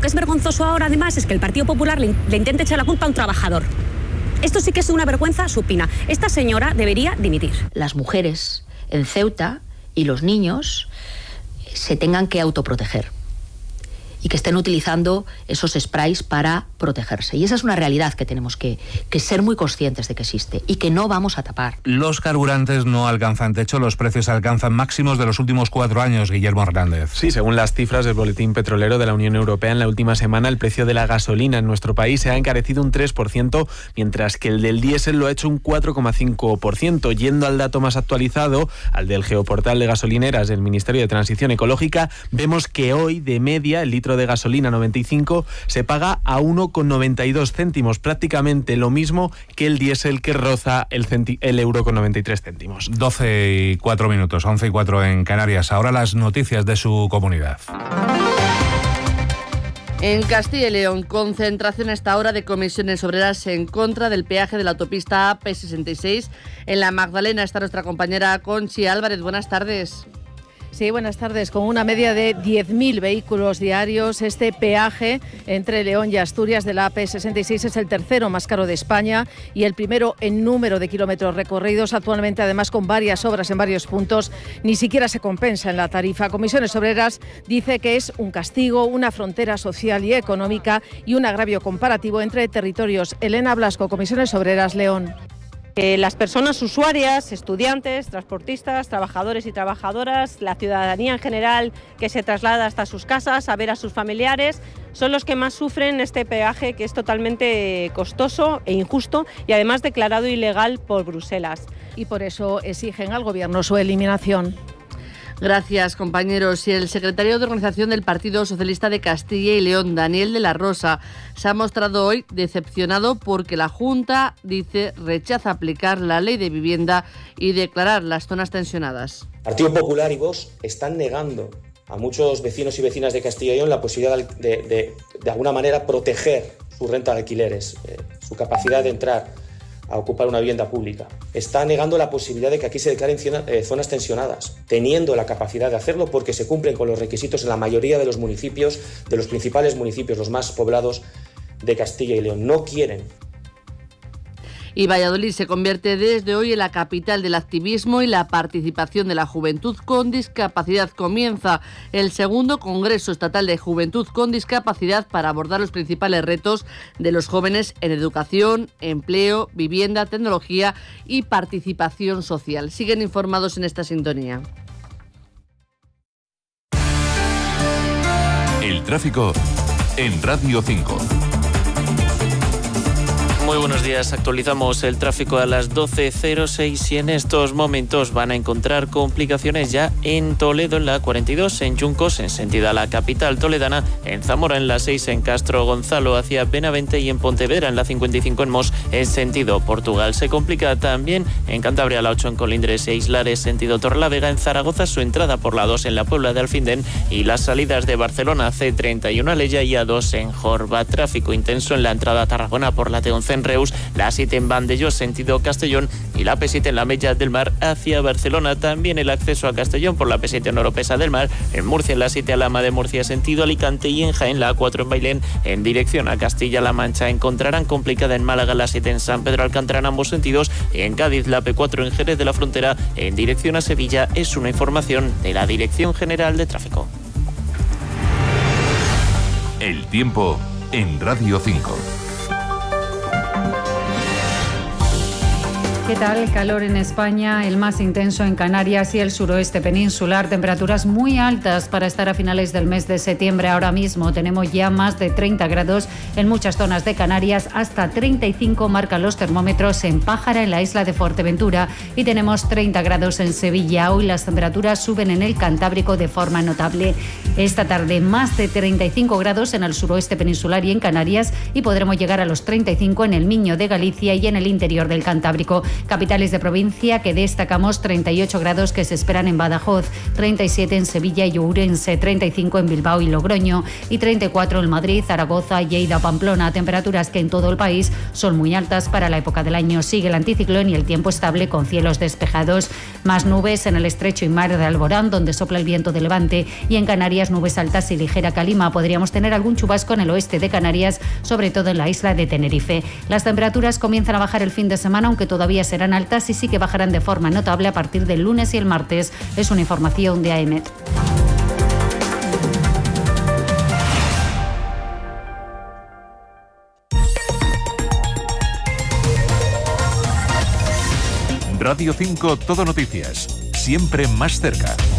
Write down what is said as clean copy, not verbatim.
que es vergonzoso ahora, además, es que el Partido Popular le intente echar la culpa a un trabajador. Esto sí que es una vergüenza supina. Esta señora debería dimitir. Las mujeres en Ceuta y los niños se tengan que autoproteger y que estén utilizando esos sprays para protegerse. Y esa es una realidad que tenemos que ser muy conscientes de que existe y que no vamos a tapar. Los carburantes no alcanzan techo, los precios alcanzan máximos de los últimos 4 años, Guillermo Hernández. Sí, según las cifras del Boletín Petrolero de la Unión Europea, en la última semana el precio de la gasolina en nuestro país se ha encarecido un 3%, mientras que el del diésel lo ha hecho un 4,5%. Yendo al dato más actualizado, al del geoportal de gasolineras del Ministerio de Transición Ecológica, vemos que hoy, de media, el litro de gasolina 95 se paga a 1,92 céntimos, prácticamente lo mismo que el diésel, que roza el euro con 93 céntimos. 12:04, 11:04 en Canarias. Ahora las noticias de su comunidad. En Castilla y León, concentración a esta hora de comisiones obreras en contra del peaje de la autopista AP66. En La Magdalena está nuestra compañera Conchi Álvarez. Buenas tardes. Sí, buenas tardes. Con una media de 10.000 vehículos diarios, este peaje entre León y Asturias de la AP66 es el tercero más caro de España y el primero en número de kilómetros recorridos. Actualmente, además, con varias obras en varios puntos, ni siquiera se compensa en la tarifa. Comisiones Obreras dice que es un castigo, una frontera social y económica y un agravio comparativo entre territorios. Elena Blasco, Comisiones Obreras, León. Las personas usuarias, estudiantes, transportistas, trabajadores y trabajadoras, la ciudadanía en general que se traslada hasta sus casas a ver a sus familiares, son los que más sufren este peaje, que es totalmente costoso e injusto y además declarado ilegal por Bruselas. Y por eso exigen al Gobierno su eliminación. Gracias, compañeros. Y el secretario de Organización del Partido Socialista de Castilla y León, Daniel de la Rosa, se ha mostrado hoy decepcionado porque la Junta, dice, rechaza aplicar la ley de vivienda y declarar las zonas tensionadas. Partido Popular y Vox están negando a muchos vecinos y vecinas de Castilla y León la posibilidad de alguna manera proteger su renta de alquileres, su capacidad de entrar a ocupar una vivienda pública. Está negando la posibilidad de que aquí se declaren zonas tensionadas, teniendo la capacidad de hacerlo porque se cumplen con los requisitos en la mayoría de los municipios, de los principales municipios, los más poblados de Castilla y León. No quieren. Y Valladolid se convierte desde hoy en la capital del activismo y la participación de la juventud con discapacidad. Comienza el segundo Congreso Estatal de Juventud con Discapacidad para abordar los principales retos de los jóvenes en educación, empleo, vivienda, tecnología y participación social. Siguen informados en esta sintonía. El tráfico en Radio 5. Muy buenos días, actualizamos el tráfico a las 12:06 y en estos momentos van a encontrar complicaciones ya en Toledo, en la 42, en Juncos, en sentido a la capital toledana, en Zamora, en la 6, en Castro Gonzalo, hacia Benavente y en Pontevedra, en la 55, en Mos, en sentido Portugal. Se complica también en Cantabria, la 8, en Colindres e Islares, sentido Torrelavega, en Zaragoza, su entrada por la 2 en la Puebla de Alfindén y las salidas de Barcelona, C31 Alella y A2 en Jorba. Tráfico intenso en la entrada a Tarragona por la T11 en Reus, la 7 en Vandellós, sentido Castellón y la P7 en la Mella del Mar hacia Barcelona. También el acceso a Castellón por la P7 en Oropesa del Mar, en Murcia en la 7 a Lama de Murcia sentido Alicante y en Jaén la A4 en Bailén en dirección a Castilla-La Mancha. Encontrarán complicada en Málaga la 7 en San Pedro Alcántara en ambos sentidos y en Cádiz la P4 en Jerez de la Frontera en dirección a Sevilla. Es una información de la Dirección General de Tráfico. El tiempo en Radio 5. ¿Qué tal? Calor en España, el más intenso en Canarias y el suroeste peninsular. Temperaturas muy altas para estar a finales del mes de septiembre. Ahora mismo tenemos ya más de 30 grados en muchas zonas de Canarias. Hasta 35 marcan los termómetros en Pájara, en la isla de Fuerteventura. Y tenemos 30 grados en Sevilla. Hoy las temperaturas suben en el Cantábrico de forma notable. Esta tarde más de 35 grados en el suroeste peninsular y en Canarias. Y podremos llegar a los 35 en el Miño de Galicia y en el interior del Cantábrico. Capitales de provincia que destacamos 38 grados que se esperan en Badajoz, 37 en Sevilla y Ourense, 35 en Bilbao y Logroño y 34 en Madrid, Zaragoza, Lleida, Pamplona. Temperaturas que en todo el país son muy altas para la época del año. Sigue el anticiclón y el tiempo estable con cielos despejados. Más nubes en el estrecho y mar de Alborán, donde sopla el viento de levante, y en Canarias nubes altas y ligera calima. Podríamos tener algún chubasco en el oeste de Canarias, sobre todo en la isla de Tenerife. Las temperaturas comienzan a bajar el fin de semana, aunque todavía serán altas y sí que bajarán de forma notable a partir del lunes y el martes. Es una información de AEMET. Radio 5 Todo Noticias, siempre más cerca.